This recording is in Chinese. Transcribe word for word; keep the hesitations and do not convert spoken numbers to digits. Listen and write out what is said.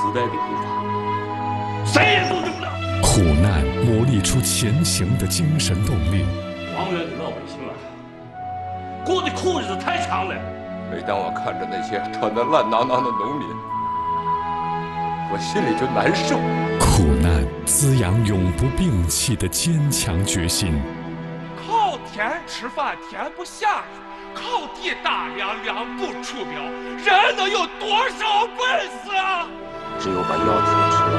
代的步伐，谁也阻止不了。 苦难磨砺出前行的精神动力。 王源的老百姓啊，过的苦日子太长了。 每当我看着那些穿得烂囊囊的农民，我心里就难受。 苦难滋养永不摒弃的坚强决心。 靠天吃饭天不下雨，靠地打粮粮不出苗，人能有多少本事啊？ 只有把腰挺直。